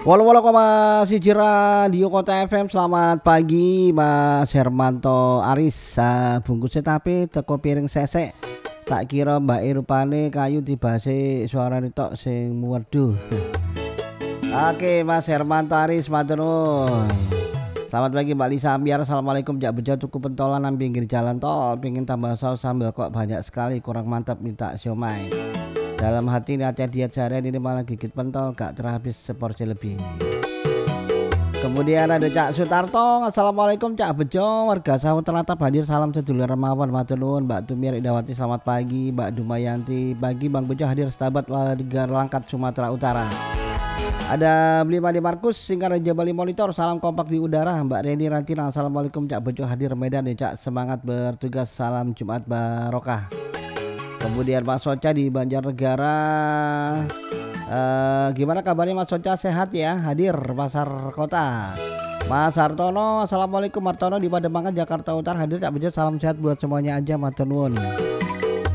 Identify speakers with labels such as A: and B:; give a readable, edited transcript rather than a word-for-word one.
A: Walau-walau Radio Kota FM. Selamat pagi Mas Hermanto Aris. Bungkusnya tapi teko piring sesek. Tak kira Mbak Irupane kayu dibase suarane tok sing muweduh. Oke Mas Hermanto Aris matur nuwun. Selamat pagi Mbak Lisa Ambiar. Assalamualaikum. Jak bejo tuku pentolan nang pinggir jalan tol. Pingin tambah saus sambal kok banyak sekali, kurang mantap, minta siomay. Dalam hati niatnya diet seharian ini malah gigit pentol, gak terhabis seporsi lebih. Kemudian ada Cak Sutarto. Assalamualaikum Cak Bejo, warga Sawah Telatap hadir, salam sedulur remawan matur nuwun. Mbak Tumir Idawati selamat pagi. Mbak Dumayanti pagi. Bang Bejo hadir, sahabat warga Langkat Sumatera Utara. Ada Blimadi Markus Singkar Jabali Monitor, salam kompak di udara. Mbak Reni Rantina, assalamualaikum Cak Bejo hadir Medan ya Cak, semangat bertugas, salam Jumat barokah. Kemudian Mas Soca di Banjarnegara. Gimana kabarnya Mas Soca, sehat ya? Hadir Pasar Kota. Mas Hartono, assalamualaikum Hartono di Pademangan Jakarta Utara hadir Cak Bejo, salam sehat buat semuanya aja matur nuwun.